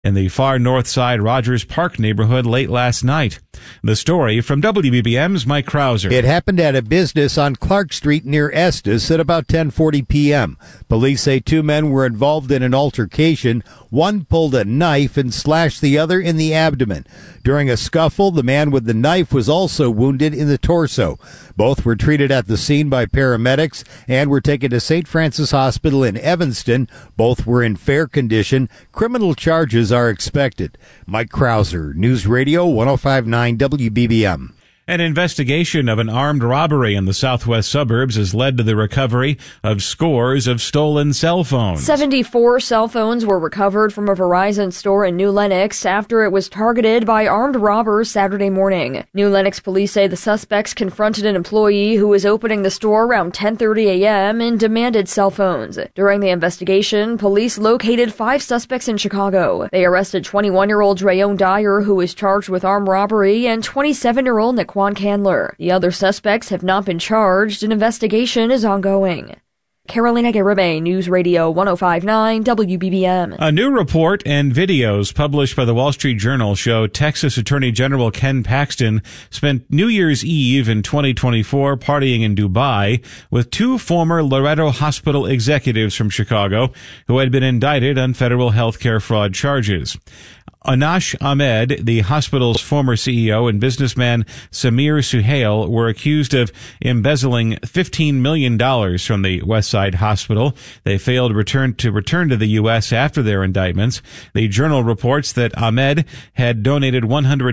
in the far north side Rogers Park neighborhood late last night. The story from WBBM's Mike Krauser. It happened at a business on Clark Street near Estes at about 10:40 p.m. Police say two men were involved in an altercation. One pulled a knife and slashed the other in the abdomen. During a scuffle, the man with the knife was also wounded in the torso. Both were treated at the scene by paramedics and were taken to St. Francis Hospital in Evanston. Both were in fair condition. Criminal charges are expected. Mike Krauser, News Radio 105.9 WBBM. An investigation of an armed robbery in the southwest suburbs has led to the recovery of scores of stolen cell phones. 74 cell phones were recovered from a Verizon store in New Lenox after it was targeted by armed robbers Saturday morning. New Lenox police say the suspects confronted an employee who was opening the store around 10:30 a.m. and demanded cell phones. During the investigation, police located 5 suspects in Chicago. They arrested 21-year-old Drayon Dyer, who was charged with armed robbery, and 27-year-old Naquan Candler. The other suspects have not been charged. An investigation is ongoing. Carolina Garibay, News Radio 105.9 WBBM. A new report and videos published by the Wall Street Journal show Texas Attorney General Ken Paxton spent New Year's Eve in 2024 partying in Dubai with 2 former Loretto Hospital executives from Chicago who had been indicted on federal healthcare fraud charges. Anash Ahmed, the hospital's former CEO, and businessman Samir Suhail were accused of embezzling $15 million from the Westside Hospital. They failed to return to the U.S. after their indictments. The Journal reports that Ahmed had donated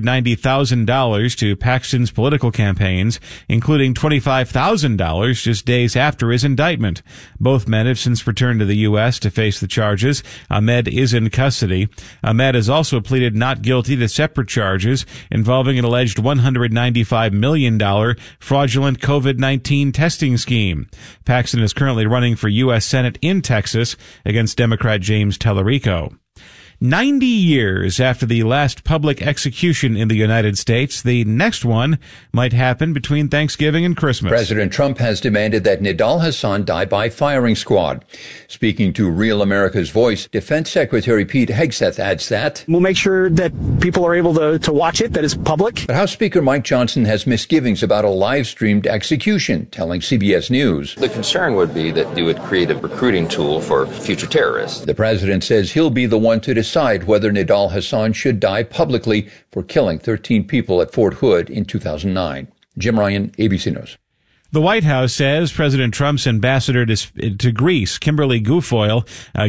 $190,000 to Paxton's political campaigns, including $25,000 just days after his indictment. Both men have since returned to the U.S. to face the charges. Ahmed is in custody. Ahmed has also pleaded not guilty to separate charges involving an alleged $195 million fraudulent COVID-19 testing scheme. Paxton is currently running for U.S. Senate in Texas against Democrat James Tallarico. 90 years after the last public execution in the United States, the next one might happen between Thanksgiving and Christmas. President Trump has demanded that Nidal Hasan die by firing squad. Speaking to Real America's Voice, Defense Secretary Pete Hegseth adds that we'll make sure that people are able to watch it, that it's public. But House Speaker Mike Johnson has misgivings about a live-streamed execution, telling CBS News. The concern would be that you would create a recruiting tool for future terrorists. The president says he'll be the one to decide whether Nidal Hasan should die publicly for killing 13 people at Fort Hood in 2009. Jim Ryan, ABC News. The White House says President Trump's ambassador to Greece, Kimberly Guilfoyle,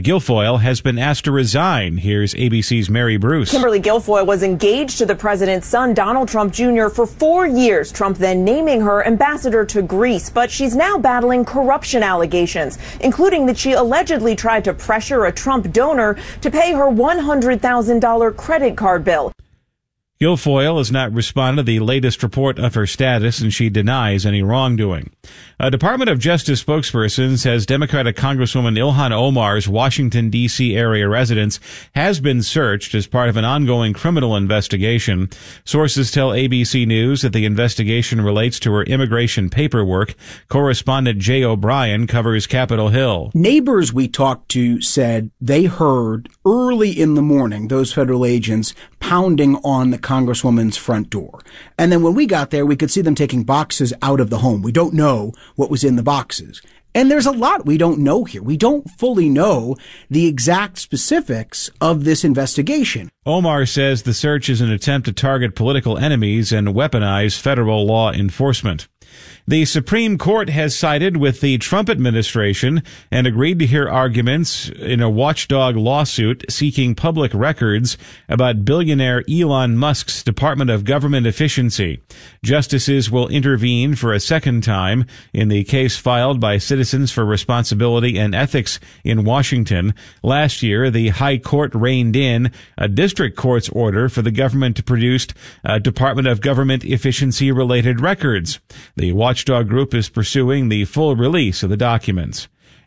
has been asked to resign. Here's ABC's Mary Bruce. Kimberly Guilfoyle was engaged to the president's son, Donald Trump Jr., for 4 years, Trump then naming her ambassador to Greece. But she's now battling corruption allegations, including that she allegedly tried to pressure a Trump donor to pay her $100,000 credit card bill. Guilfoyle has not responded to the latest report of her status, and she denies any wrongdoing. A Department of Justice spokesperson says Democratic Congresswoman Ilhan Omar's Washington, D.C. area residence has been searched as part of an ongoing criminal investigation. Sources tell ABC News that the investigation relates to her immigration paperwork. Correspondent Jay O'Brien covers Capitol Hill. Neighbors we talked to said they heard early in the morning those federal agents pounding on the Congresswoman's front door. And then when we got there, we could see them taking boxes out of the home. We don't know what was in the boxes. And there's a lot we don't know here. We don't fully know the exact specifics of this investigation. Omar says the search is an attempt to target political enemies and weaponize federal law enforcement. The Supreme Court has sided with the Trump administration and agreed to hear arguments in a watchdog lawsuit seeking public records about billionaire Elon Musk's Department of Government Efficiency. Justices will intervene for a second time in the case filed by Citizens for Responsibility and Ethics in Washington. Last year, the High Court reined in a district court's order for the government to produce Department of Government Efficiency-related records. The watchdog group is pursuing the full release of the documents.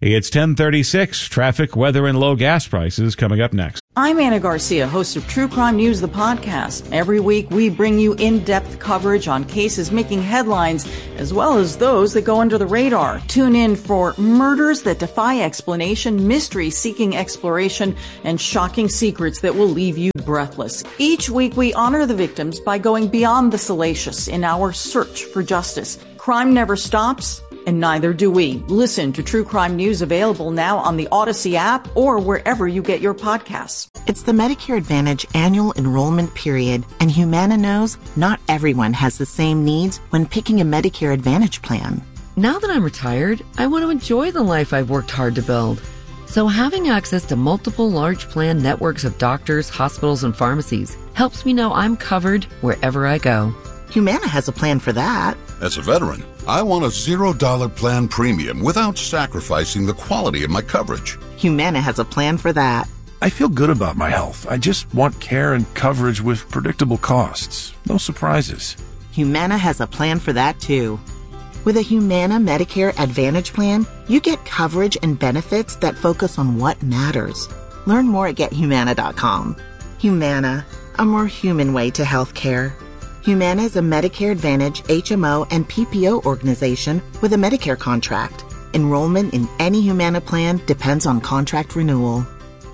It's 10:36. Traffic, weather, and low gas prices coming up next. I'm Anna Garcia, host of True Crime News, the podcast. Every week, we bring you in-depth coverage on cases making headlines, as well as those that go under the radar. Tune in for murders that defy explanation, mysteries seeking exploration, and shocking secrets that will leave you breathless. Each week, we honor the victims by going beyond the salacious in our search for justice. Crime never stops, and neither do we. Listen to True Crime News, available now on the Odyssey app or wherever you get your podcasts. It's the Medicare Advantage annual enrollment period, and Humana knows not everyone has the same needs when picking a Medicare Advantage plan. Now that I'm retired, I want to enjoy the life I've worked hard to build. So having access to multiple large plan networks of doctors, hospitals, and pharmacies helps me know I'm covered wherever I go. Humana has a plan for that. As a veteran, I want a $0 plan premium without sacrificing the quality of my coverage. Humana has a plan for that. I feel good about my health. I just want care and coverage with predictable costs. No surprises. Humana has a plan for that too. With a Humana Medicare Advantage plan, you get coverage and benefits that focus on what matters. Learn more at GetHumana.com. Humana, a more human way to health care. Humana is a Medicare Advantage, HMO, and PPO organization with a Medicare contract. Enrollment in any Humana plan depends on contract renewal.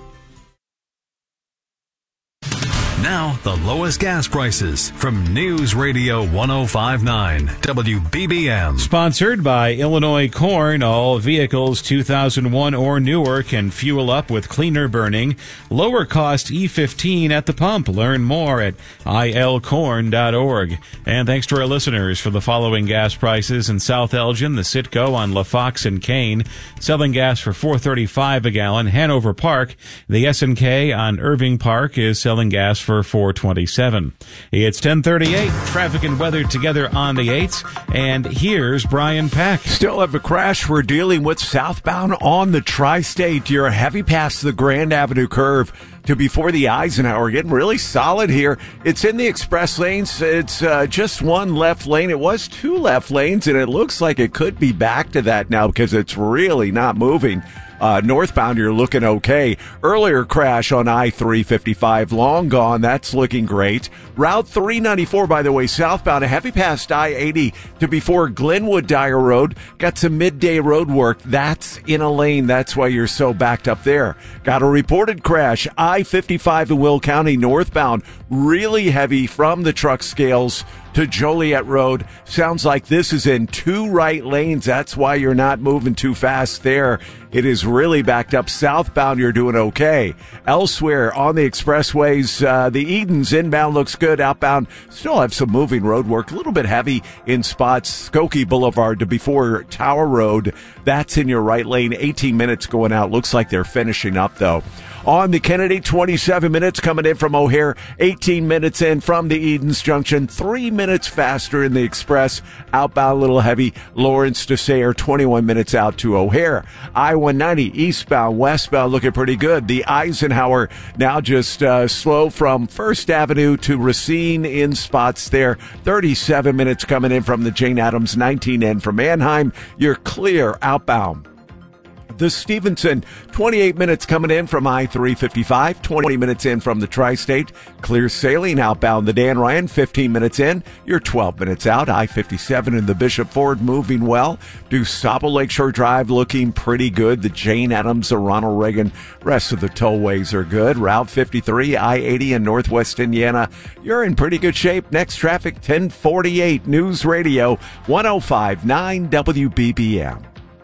Now, the lowest gas prices from News Radio 105.9 WBBM. Sponsored by Illinois Corn. All vehicles 2001 or newer can fuel up with cleaner burning, lower cost E15 at the pump. Learn more at ilcorn.org. And thanks to our listeners for the following gas prices. In South Elgin, the Citgo on LaFox and Kane, selling gas for $4.35 a gallon. Hanover Park, the S&K on Irving Park is selling gas for $4.27. It's 10:38. Traffic and weather together on the 8s. And here's Brian Pack. Still have a crash we're dealing with southbound on the Tri-State. You're heavy past the Grand Avenue curve to before the Eisenhower. Getting really solid here. It's in the express lanes. It's just one left lane. It was two left lanes, and it looks like it could be back to that now because it's really not moving. Northbound, you're looking okay. Earlier crash on I-355, long gone. That's looking great. Route 394, by the way, southbound, a heavy past I-80 to before Glenwood Dyer Road. Got some midday road work. That's in a lane. That's why you're so backed up there. Got a reported crash. I-55 in Will County, northbound. Really heavy from the truck scales to Joliet Road. Sounds like this is in two right lanes. That's why you're not moving too fast there. It is really backed up. Southbound, you're doing okay. Elsewhere on the expressways, the Edens inbound looks good. Outbound, still have some moving road work. A little bit heavy in spots. Skokie Boulevard to before Tower Road. That's in your right lane. 18 minutes going out. Looks like they're finishing up, though. On the Kennedy, 27 minutes coming in from O'Hare, 18 minutes in from the Edens Junction, 3 minutes faster in the Express, outbound a little heavy, Lawrence to Sayre, 21 minutes out to O'Hare. I-190, eastbound, westbound, looking pretty good. The Eisenhower now just slow from First Avenue to Racine in spots there, 37 minutes coming in from the Jane Addams, 19 in from Manheim. You're clear outbound. The Stevenson, 28 minutes coming in from I-355, 20 minutes in from the Tri-State. Clear sailing outbound the Dan Ryan, 15 minutes in. You're 12 minutes out. I-57 and the Bishop Ford moving well. DuSable Lakeshore Drive looking pretty good. The Jane Addams, the Ronald Reagan. Rest of the tollways are good. Route 53, I-80 in Northwest Indiana. You're in pretty good shape. Next traffic, 1048 News Radio, 105.9 WBBM.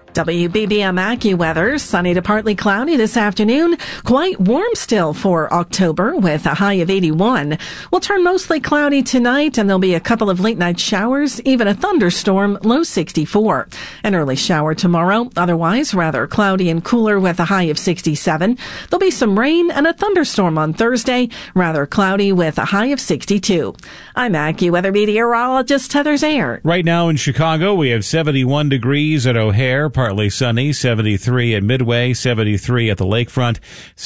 WBBM AccuWeather, sunny to partly cloudy this afternoon. Quite warm still for October with a high of 81. We'll turn mostly cloudy tonight and there'll be a couple of late night showers, even a thunderstorm, low 64. An early shower tomorrow, otherwise rather cloudy and cooler with a high of 67. There'll be some rain and a thunderstorm on Thursday, rather cloudy with a high of 62. I'm AccuWeather meteorologist Heather Zayer. Right now in Chicago, we have 71 degrees at O'Hare, partly sunny, 73 at Midway, 73 at the lakefront,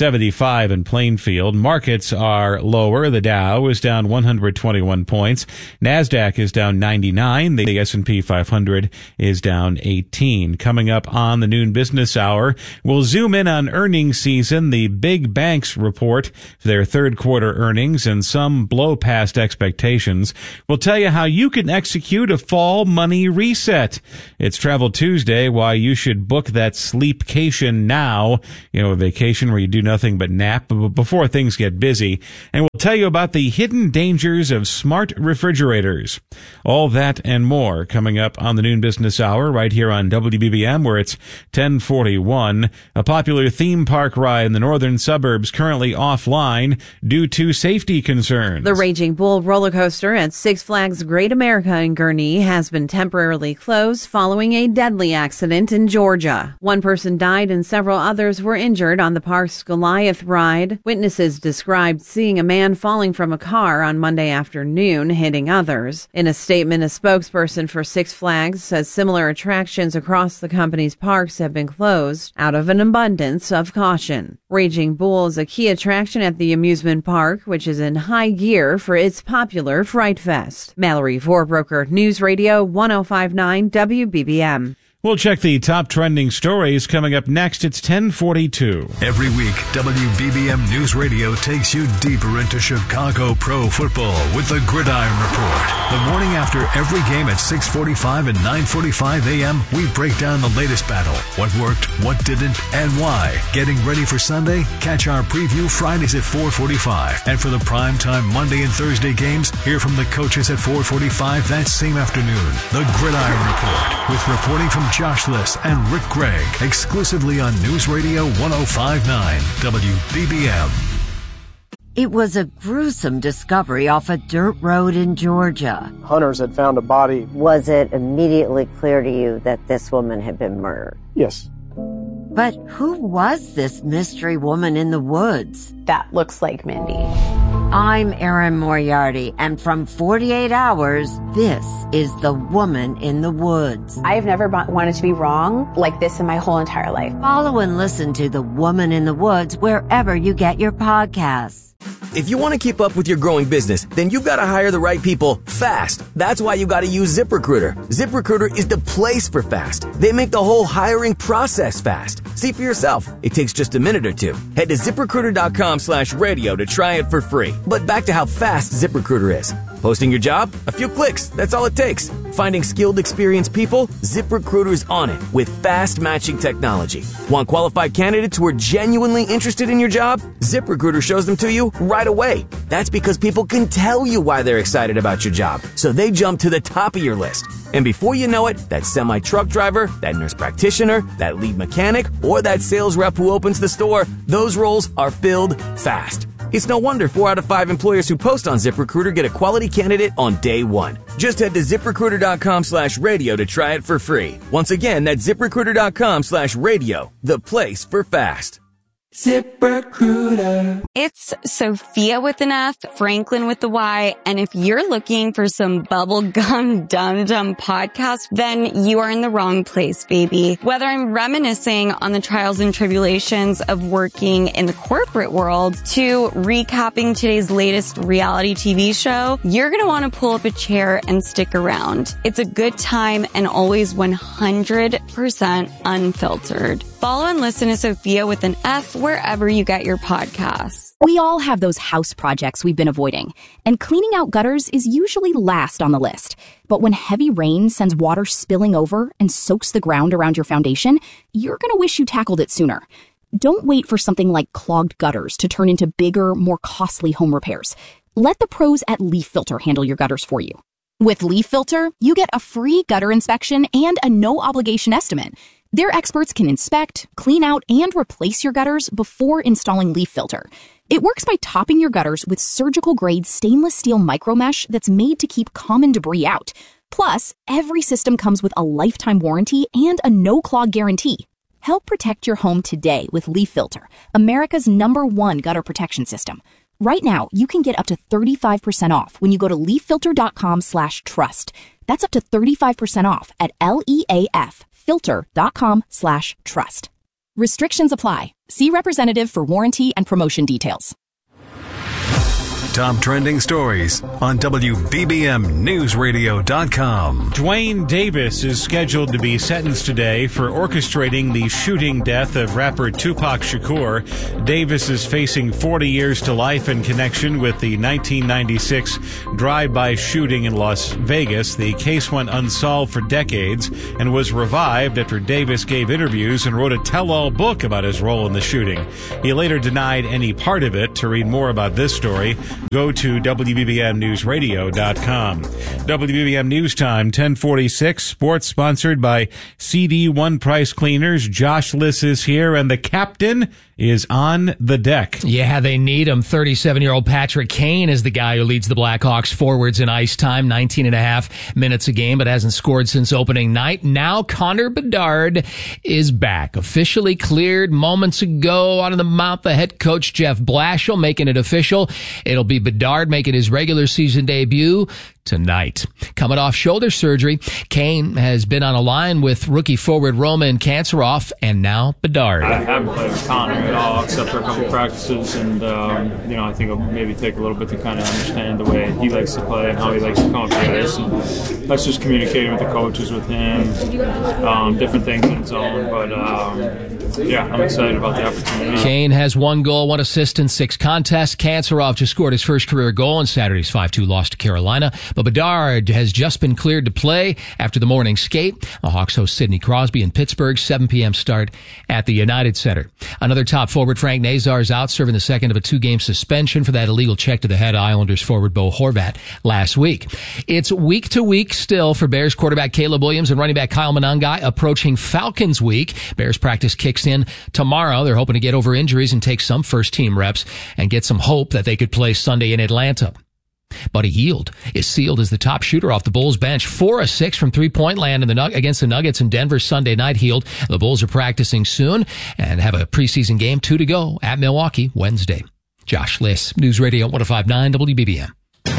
75 in Plainfield. Markets are lower. The Dow is down 121 points. NASDAQ is down 99. The S&P 500 is down 18. Coming up on the noon business hour, we'll zoom in on earnings season. The big banks report their third quarter earnings, and some blow past expectations. We'll tell you how you can execute a fall money reset. It's Travel Tuesday, why you should book that sleepcation now. You know, a vacation where you do nothing but nap before things get busy. And we'll tell you about the hidden dangers of smart refrigerators. All that and more coming up on the noon business hour right here on WBBM, where it's 10:41. A popular theme park ride in the northern suburbs currently offline due to safety concerns. The Raging Bull roller coaster at Six Flags Great America in Gurnee has been temporarily closed following a deadly accident in Georgia. One person died and several others were injured on the park's Goliath ride. Witnesses described seeing a man falling from a car on Monday afternoon, hitting others. In a statement, a spokesperson for Six Flags says similar attractions across the company's parks have been closed out of an abundance of caution. Raging Bull is a key attraction at the amusement park, which is in high gear for its popular Fright Fest. Mallory Vorbroker, News Radio 105.9 WBBM. We'll check the top trending stories coming up next. It's 10:42. Every week, WBBM News Radio takes you deeper into Chicago pro football with the Gridiron Report. The morning after every game at 6:45 and 9:45 a.m., we break down the latest battle, what worked, what didn't, and why. Getting ready for Sunday? Catch our preview Fridays at 4:45. And for the primetime Monday and Thursday games, hear from the coaches at 4:45 that same afternoon. The Gridiron Report, with reporting from Josh Liss and Rick Gregg, exclusively on News Radio 105.9 WBBM. It was a gruesome discovery off a dirt road in Georgia. Hunters had found a body. Was it immediately clear to you that this woman had been murdered? Yes. But who was this mystery woman in the woods? That looks like Mindy. I'm Erin Moriarty, and from 48 Hours, this is The Woman in the Woods. I've never wanted to be wrong like this in my whole entire life. Follow and listen to The Woman in the Woods wherever you get your podcasts. If you want to keep up with your growing business, then you've got to hire the right people fast. That's why you got to use ZipRecruiter. ZipRecruiter is the place for fast. They make the whole hiring process fast. See for yourself. It takes just a minute or two. Head to ZipRecruiter.com/radio to try it for free. But back to how fast ZipRecruiter is. Posting your job? A few clicks. That's all it takes. Finding skilled, experienced people? ZipRecruiter's on it with fast matching technology. Want qualified candidates who are genuinely interested in your job? ZipRecruiter shows them to you right away. That's because people can tell you why they're excited about your job, so they jump to the top of your list. And before you know it, that semi-truck driver, that nurse practitioner, that lead mechanic, or that sales rep who opens the store, those roles are filled fast. It's no wonder 4 out of 5 employers who post on ZipRecruiter get a quality candidate on day one. Just head to ZipRecruiter.com/radio to try it for free. Once again, that's ZipRecruiter.com/radio, the place for fast. ZipRecruiter. It's Sophia with an F, Franklin with the Y, and if you're looking for some bubblegum dum-dum podcast, then you are in the wrong place, baby. Whether I'm reminiscing on the trials and tribulations of working in the corporate world to recapping today's latest reality TV show, you're going to want to pull up a chair and stick around. It's a good time and always 100% unfiltered. Follow and listen to Sophia with an F wherever you get your podcasts. We all have those house projects we've been avoiding, and cleaning out gutters is usually last on the list. But when heavy rain sends water spilling over and soaks the ground around your foundation, you're going to wish you tackled it sooner. Don't wait for something like clogged gutters to turn into bigger, more costly home repairs. Let the pros at Leaf Filter handle your gutters for you. With Leaf Filter, you get a free gutter inspection and a no-obligation estimate. Their experts can inspect, clean out, and replace your gutters before installing Leaf Filter. It works by topping your gutters with surgical-grade stainless steel micromesh that's made to keep common debris out. Plus, every system comes with a lifetime warranty and a no-clog guarantee. Help protect your home today with Leaf Filter, America's #1 gutter protection system. Right now, you can get up to 35% off when you go to leaffilter.com/trust. That's up to 35% off at LEAF filter.com/trust. Restrictions apply. See representative for warranty and promotion details. Top trending stories on WBBMNewsRadio.com. Dwayne Davis is scheduled to be sentenced today for orchestrating the shooting death of rapper Tupac Shakur. Davis is facing 40 years to life in connection with the 1996 drive-by shooting in Las Vegas. The case went unsolved for decades and was revived after Davis gave interviews and wrote a tell-all book about his role in the shooting. He later denied any part of it. To read more about this story, go to WBBMNewsRadio.com. WBBM News Time, 1046. Sports sponsored by CD One Price Cleaners. Josh Liss is here, and the captain is on the deck. Yeah, they need him. 37-year-old Patrick Kane is the guy who leads the Blackhawks forwards in ice time, 19.5 minutes a game, but hasn't scored since opening night. Now Connor Bedard is back. Officially cleared moments ago out of the mouth of head coach Jeff Blashill, making it official. It'll be Bedard making his regular season debut tonight. Coming off shoulder surgery, Kane has been on a line with rookie forward Roman Kanserov, and now Bedard. I haven't played with Connor at all, except for a couple practices, and I think it'll maybe take a little bit to kind of understand the way he likes to play and how he likes to come up to this. And that's just communicating with the coaches, with him, different things in his own. But I'm excited about the opportunity. Kane has 1 goal, 1 assist in 6 contests. Kanserov just scored his first career goal in Saturday's 5-2 loss to Carolina. But Bedard has just been cleared to play after the morning skate. The Hawks host Sidney Crosby in Pittsburgh, 7 p.m. start at the United Center. Another top forward, Frank Nazar, is out serving the second of a 2-game suspension for that illegal check to the head Islanders forward Bo Horvat last week. It's week to week still for Bears quarterback Caleb Williams and running back Kyle Monangai approaching Falcons week. Bears practice kicks in tomorrow. They're hoping to get over injuries and take some first team reps and get some hope that they could play Sunday in Atlanta. Buddy Hield is sealed as the top shooter off the Bulls bench. 4 of 6 from three-point land against the Nuggets in Denver Sunday night. Hield. The Bulls are practicing soon and have a preseason game 2 to go at Milwaukee Wednesday. Josh Liss, News Radio 105.9 WBBM.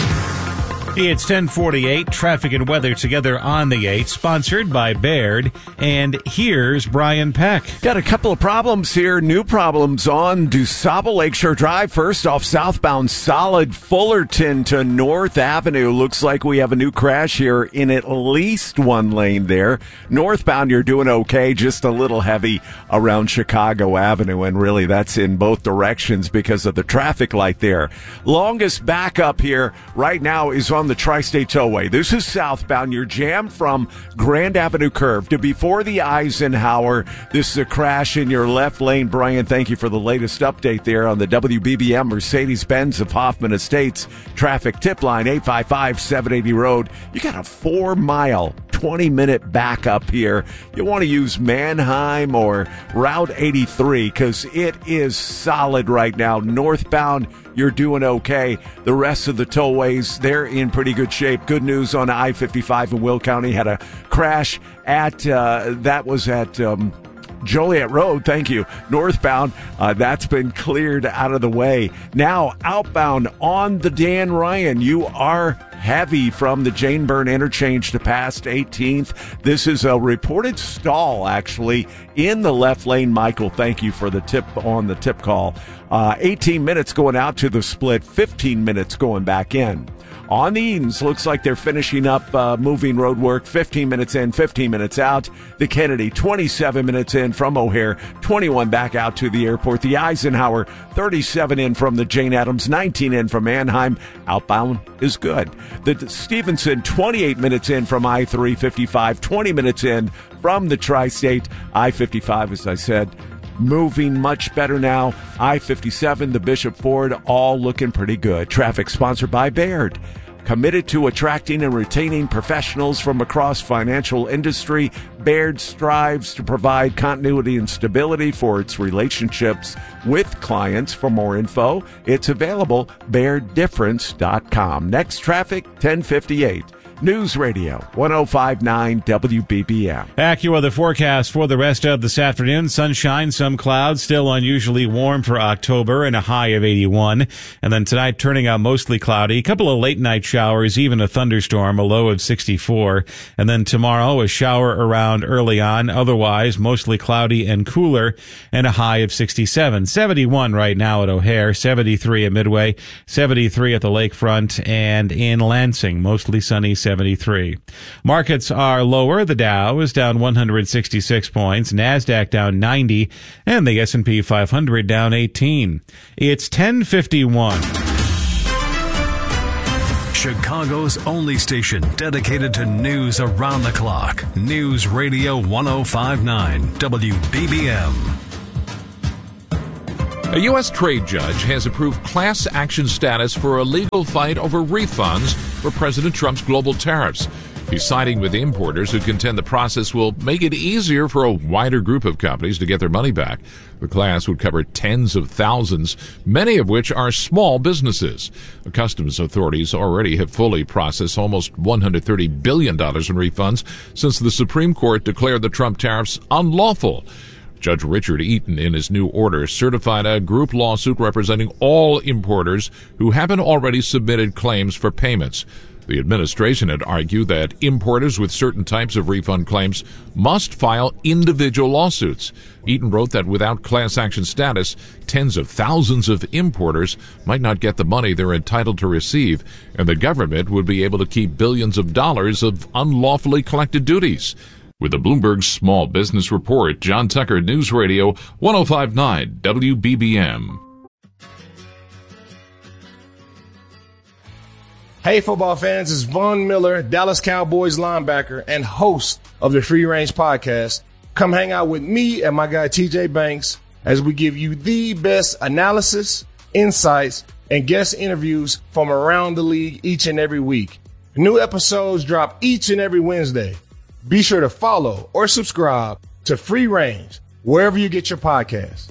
It's 10:48. Traffic and weather together on the 8, sponsored by Baird. And here's Brian Peck. Got a couple of problems here. New problems on DuSable Lakeshore Drive. First off, southbound solid Fullerton to North Avenue. Looks like we have a new crash here in at least one lane there. Northbound, you're doing okay. Just a little heavy around Chicago Avenue. And really, that's in both directions because of the traffic light there. Longest backup here right now is on the Tri-State Tollway. This is southbound. You're jammed from Grand Avenue curve to before the Eisenhower. This is a crash in your left lane. Brian, thank you for the latest update there on the WBBM Mercedes-Benz of Hoffman Estates traffic tip line, 855-780 Road. You got a 4-mile, 20-minute backup here. You want to use Manheim or Route 83 because it is solid right now. Northbound, you're doing okay. The rest of the tollways, they're in pretty good shape. Good news on I-55 in Will County. Had a crash at, that was at Joliet Road. Thank you. Northbound, that's been cleared out of the way. Now, outbound on the Dan Ryan, you are heavy from the Jane Byrne interchange to past 18th. This is a reported stall, actually, in the left lane. Michael, thank you for the tip on the tip call. 18 minutes going out to the split, 15 minutes going back in. On the Edens, looks like they're finishing up moving road work. 15 minutes in, 15 minutes out. The Kennedy, 27 minutes in from O'Hare, 21 back out to the airport. The Eisenhower, 37 in from the Jane Addams, 19 in from Anaheim. Outbound is good. The Stevenson, 28 minutes in from I-355, 20 minutes in from the Tri-State. I-55, as I said, moving much better now. I-57, the Bishop Ford, all looking pretty good. Traffic sponsored by Baird. Committed to attracting and retaining professionals from across financial industry, Baird strives to provide continuity and stability for its relationships with clients. For more info, it's available, BairdDifference.com. Next traffic, 1058. News Radio 105.9 WBBM. AccuWeather forecast for the rest of this afternoon. Sunshine, some clouds, still unusually warm for October and a high of 81. And then tonight turning out mostly cloudy. A couple of late night showers, even a thunderstorm, a low of 64. And then tomorrow a shower around early on. Otherwise mostly cloudy and cooler and a high of 67. 71 right now at O'Hare, 73 at Midway, 73 at the lakefront, and in Lansing mostly sunny, 73. Markets are lower. The Dow is down 166 points, NASDAQ down 90, and the S&P 500 down 18. It's 10:51. Chicago's only station dedicated to news around the clock. News Radio 105.9 WBBM. A U.S. trade judge has approved class action status for a legal fight over refunds for President Trump's global tariffs. He's siding with importers who contend the process will make it easier for a wider group of companies to get their money back. The class would cover tens of thousands, many of which are small businesses. The customs authorities already have fully processed almost $130 billion in refunds since the Supreme Court declared the Trump tariffs unlawful. Judge Richard Eaton, in his new order, certified a group lawsuit representing all importers who haven't already submitted claims for payments. The administration had argued that importers with certain types of refund claims must file individual lawsuits. Eaton wrote that without class action status, tens of thousands of importers might not get the money they're entitled to receive, and the government would be able to keep billions of dollars of unlawfully collected duties. With the Bloomberg Small Business Report, John Tucker, News Radio 105.9 WBBM. Hey, football fans, it's Von Miller, Dallas Cowboys linebacker and host of the Free Range Podcast. Come hang out with me and my guy TJ Banks as we give you the best analysis, insights, and guest interviews from around the league each and every week. New episodes drop each and every Wednesday. Be sure to follow or subscribe to Free Range wherever you get your podcasts.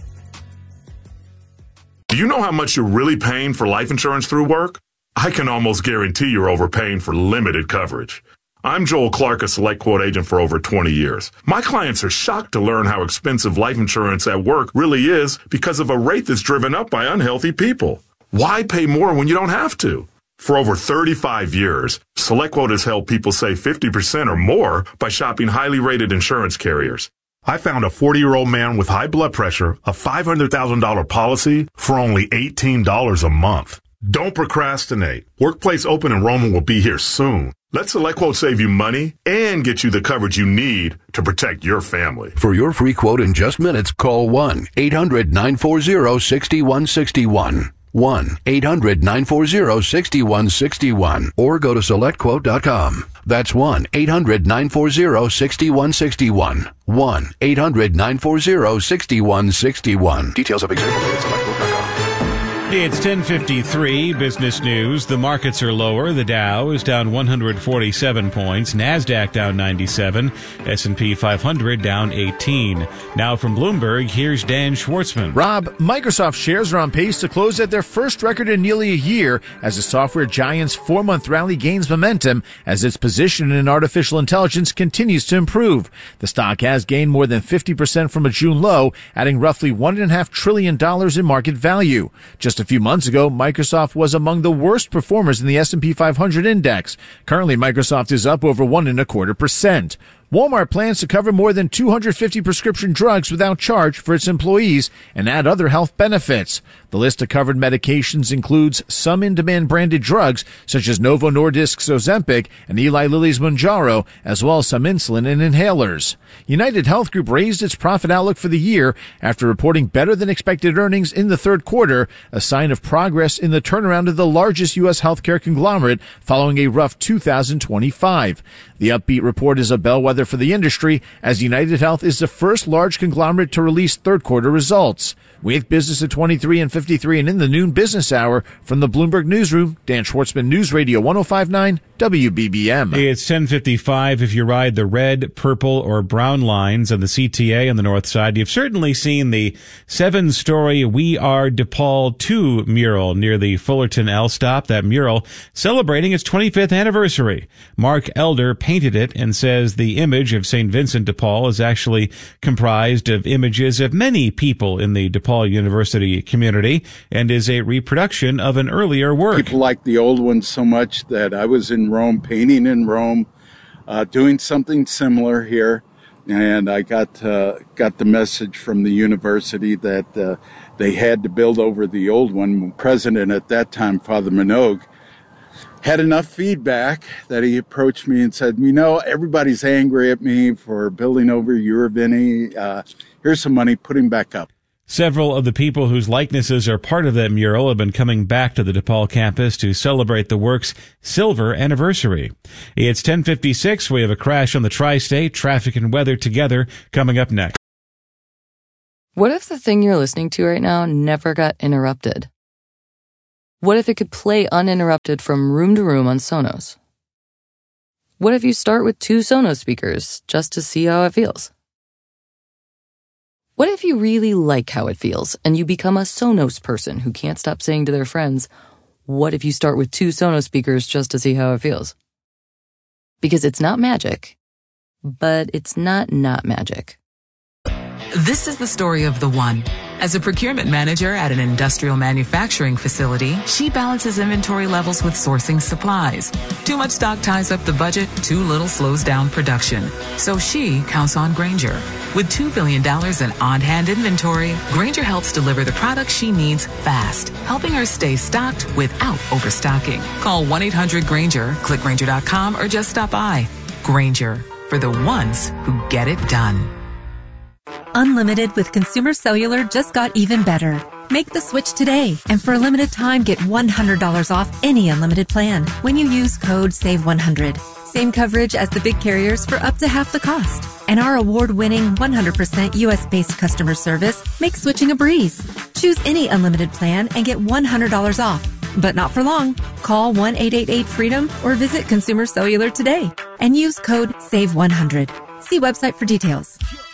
Do you know how much you're really paying for life insurance through work? I can almost guarantee you're overpaying for limited coverage. I'm Joel Clark, a Select Quote agent for over 20 years. My clients are shocked to learn how expensive life insurance at work really is because of a rate that's driven up by unhealthy people. Why pay more when you don't have to? For over 35 years, SelectQuote has helped people save 50% or more by shopping highly rated insurance carriers. I found a 40-year-old man with high blood pressure, a $500,000 policy for only $18 a month. Don't procrastinate. Workplace open enrollment will be here soon. Let SelectQuote save you money and get you the coverage you need to protect your family. For your free quote in just minutes, call 1-800-940-6161. 1-800-940-6161 or go to SelectQuote.com. That's 1-800-940-6161. 1-800-940-6161. Details of example at SelectQuote.com. It's 10:53, business news. The markets are lower. The Dow is down 147 points. NASDAQ down 97. S&P 500 down 18. Now from Bloomberg, here's Dan Schwartzman. Rob, Microsoft shares are on pace to close at their first record in nearly a year as the software giant's 4-month rally gains momentum as its position in artificial intelligence continues to improve. The stock has gained more than 50% from a June low, adding roughly $1.5 trillion in market value. Just a few months ago, Microsoft was among the worst performers in the S&P 500 index. Currently, Microsoft is up over 1.25%. Walmart plans to cover more than 250 prescription drugs without charge for its employees and add other health benefits. The list of covered medications includes some in-demand branded drugs such as Novo Nordisk's Ozempic and Eli Lilly's Mounjaro, as well as some insulin and inhalers. United Health Group raised its profit outlook for the year after reporting better than expected earnings in the third quarter, a sign of progress in the turnaround of the largest U.S. healthcare conglomerate following a rough 2025. The upbeat report is a bellwether for the industry, as United Health is the first large conglomerate to release third quarter results. with Business at 23 and 53. And in the noon business hour from the Bloomberg Newsroom, Dan Schwartzman, News Radio 105.9 WBBM. It's 10:55. If you ride the red, purple, or brown lines on the CTA on the north side, you've certainly seen the 7-story We Are DePaul 2 mural near the Fullerton L stop. That mural celebrating its 25th anniversary. Mark Elder painted it and says the image of St. Vincent de Paul is actually comprised of images of many people in the DePaul University community and is a reproduction of an earlier work. People like the old ones so much that I was in Rome, painting in Rome, doing something similar here, and I got the message from the university that they had to build over the old one. President at that time, Father Minogue, had enough feedback that he approached me and said, everybody's angry at me for building over Uravini. Here's some money, put him back up. Several of the people whose likenesses are part of that mural have been coming back to the DePaul campus to celebrate the work's silver anniversary. It's 10:56. We have a crash on the tri-state. Traffic and weather together coming up next. What if the thing you're listening to right now never got interrupted? What if it could play uninterrupted from room to room on Sonos? What if you start with 2 Sonos speakers just to see how it feels? What if you really like how it feels and you become a Sonos person who can't stop saying to their friends, what if you start with 2 Sonos speakers just to see how it feels? Because it's not magic, but it's not magic. This is the story of the one. As a procurement manager at an industrial manufacturing facility, she balances inventory levels with sourcing supplies. Too much stock ties up the budget, too little slows down production. So she counts on Grainger. With $2 billion in on-hand inventory, Grainger helps deliver the products she needs fast, helping her stay stocked without overstocking. Call 1-800-GRAINGER, click Grainger.com, or just stop by. Grainger, for the ones who get it done. Unlimited with Consumer Cellular just got even better. Make the switch today, and for a limited time, get $100 off any unlimited plan when you use code SAVE100. Same coverage as the big carriers for up to half the cost. And our award-winning 100% U.S.-based customer service makes switching a breeze. Choose any unlimited plan and get $100 off. But not for long. Call 1-888-FREEDOM or visit Consumer Cellular today and use code SAVE100. See website for details.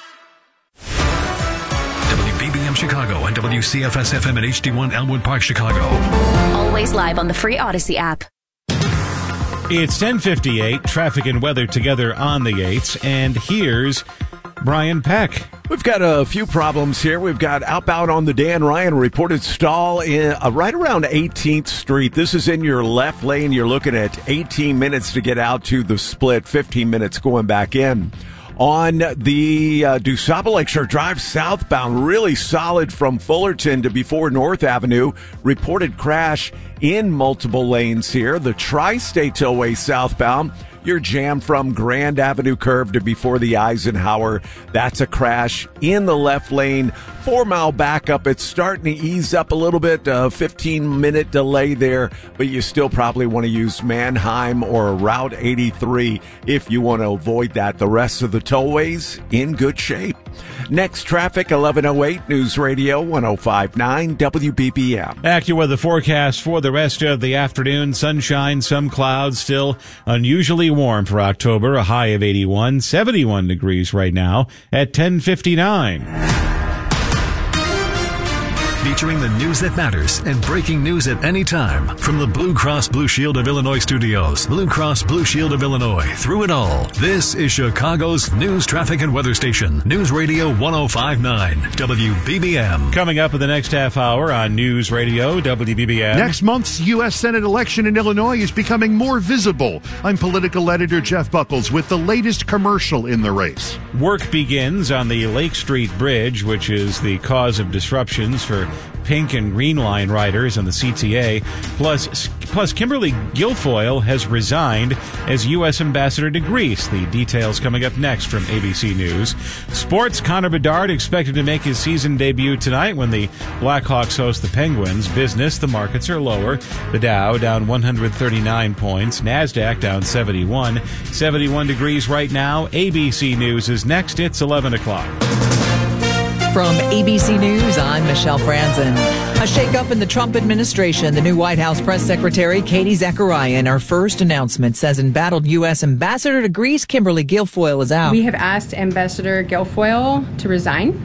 WBBM Chicago and WCFS-FM and HD1 Elmwood Park, Chicago. Always live on the free Odyssey app. It's 10:58. Traffic and weather together on the 8s. And here's Brian Peck. We've got a few problems here. We've got outbound on the Dan Ryan reported stall in right around 18th Street. This is in your left lane. You're looking at 18 minutes to get out to the split, 15 minutes going back in. On the DuSable Lakeshore Drive southbound, really solid from Fullerton to before North Avenue. Reported crash in multiple lanes here. The Tri-State Tollway southbound, you're jammed from Grand Avenue curve to before the Eisenhower. That's a crash in the left lane. 4-mile backup. It's starting to ease up a little bit. 15-minute delay there, but you still probably want to use Mannheim or Route 83 if you want to avoid that. The rest of the tollways in good shape. Next traffic, 1108 News Radio 105.9 WBBM. AccuWeather forecast for the rest of the afternoon. Sunshine, some clouds, still unusually warm for October. A high of 81, 71 degrees right now at 10:59. Featuring the news that matters and breaking news at any time. From the Blue Cross Blue Shield of Illinois studios, Blue Cross Blue Shield of Illinois, through it all. This is Chicago's news, traffic, and weather station. News Radio 105.9 WBBM. Coming up in the next half hour on News Radio WBBM. Next month's U.S. Senate election in Illinois is becoming more visible. I'm political editor Jeff Buckles with the latest commercial in the race. Work begins on the Lake Street Bridge, which is the cause of disruptions for Pink and Green Line riders on the CTA. Plus, Kimberly Guilfoyle has resigned as U.S. Ambassador to Greece. The details coming up next from ABC News. Sports, Connor Bedard expected to make his season debut tonight when the Blackhawks host the Penguins. Business, the markets are lower. The Dow down 139 points. NASDAQ down 71. 71 degrees right now. ABC News is next. It's 11 o'clock. From ABC News, I'm Michelle Franzen. A shakeup in the Trump administration. The new White House press secretary, Katie Zachariah, in her first announcement says embattled U.S. Ambassador to Greece, Kimberly Guilfoyle, is out. We have asked Ambassador Guilfoyle to resign.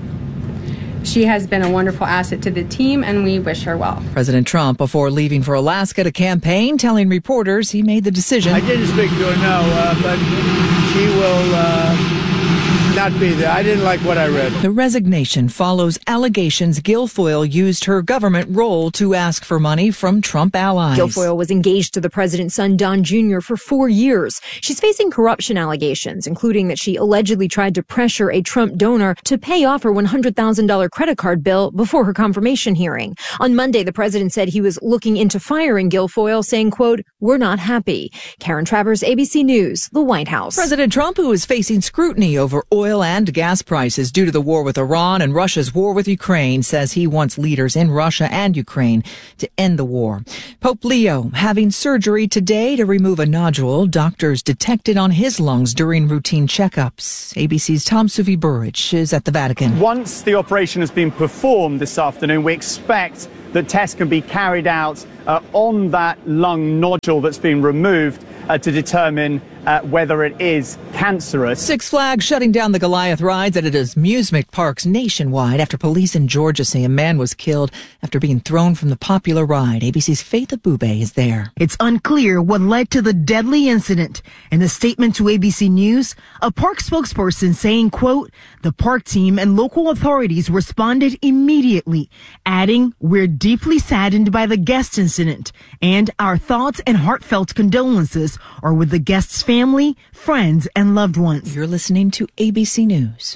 She has been a wonderful asset to the team, and we wish her well. President Trump, before leaving for Alaska to campaign, telling reporters he made the decision. I didn't speak to her, no, but she will not be there. I didn't like what I read. The resignation follows allegations Guilfoyle used her government role to ask for money from Trump allies. Guilfoyle was engaged to the president's son, Don Jr., for 4 years. She's facing corruption allegations, including that she allegedly tried to pressure a Trump donor to pay off her $100,000 credit card bill before her confirmation hearing. On Monday, the president said he was looking into firing Guilfoyle, saying, quote, "We're not happy." Karen Travers, ABC News, the White House. President Trump, who is facing scrutiny over oil and gas prices due to the war with Iran and Russia's war with Ukraine, says he wants leaders in Russia and Ukraine to end the war. Pope Leo having surgery today to remove a nodule doctors detected on his lungs during routine checkups. ABC's Tom Sufi Burridge is at the Vatican. Once the operation has been performed this afternoon, we expect that tests can be carried out on that lung nodule that's been removed to determine whether it is cancerous. Six Flags shutting down the Goliath rides at its amusement parks nationwide after police in Georgia say a man was killed after being thrown from the popular ride. ABC's Faith Abube is there. It's unclear what led to the deadly incident. In a statement to ABC News, a park spokesperson saying, quote, "The park team and local authorities responded immediately," adding, "We're deeply saddened by the guest incident, and our thoughts and heartfelt condolences are with the guest's family, friends, and loved ones." You're listening to ABC News.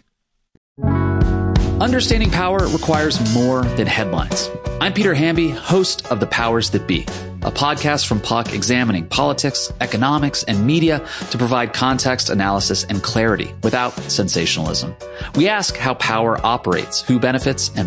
Understanding power requires more than headlines. I'm Peter Hamby, host of The Powers That Be, a podcast from Puck examining politics, economics, and media to provide context, analysis, and clarity without sensationalism. We ask how power operates, who benefits, and